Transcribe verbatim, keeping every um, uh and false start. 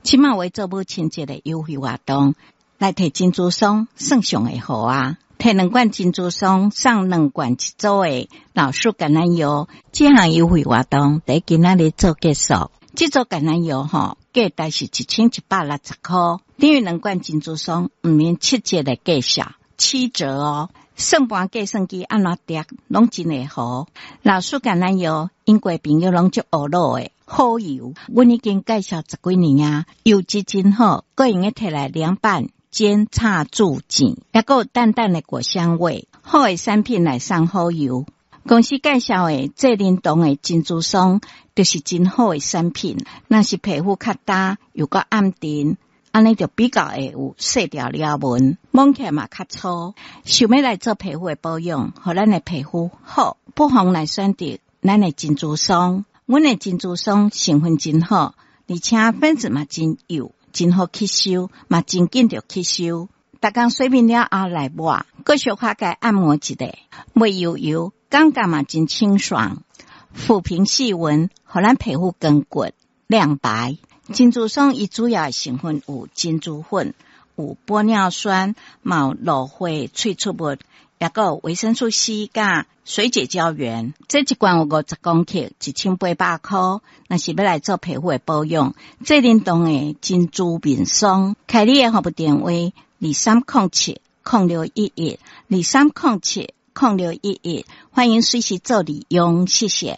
即马为做母亲节的优惠活动，来摕珍珠松送上会好啊！摕两罐珍珠松送两罐一组的老树橄榄油，这项优惠活动在今仔日做结束。这组橄榄油吼，价值是一千一百六十块，等于两罐珍珠松唔免七折的价格，七折哦。算盘计算机按怎叠，拢真会好。老树橄榄油，英国朋友拢足学老的好油，阮已经介绍十几年啊，油质真好，个用个摕来凉拌、煎、炒、煮、煎，也个有淡淡的果香味。好的产品来送好油。公司介绍的最灵动的珍珠松，就是真好的产品。若是皮肤较干又个暗沉，安尼就比较会有细条条纹，摸起来嘛较粗。想要来做皮肤的保养，互咱的皮肤好，不妨来选择咱的珍珠松。阮的珍珠松成分真好，而且粉质嘛真幼，真好吸收，嘛真紧就吸收。逐工洗面了后来抹，搁小可该按摩一下，袂油油，感觉嘛真清爽，抚平细纹，互咱皮肤光滑亮白。珍珠松伊主要的成分有珍珠粉、有玻尿酸、有芦花萃出物，也个有维生素 C 甲水解胶原。这一罐有五十公克，一千八百块。若是要来做皮肤的保养，最灵动的珍珠面霜，开你的服务电话二三零七零六一一二三零七零六一一，欢迎随时做利用，谢谢。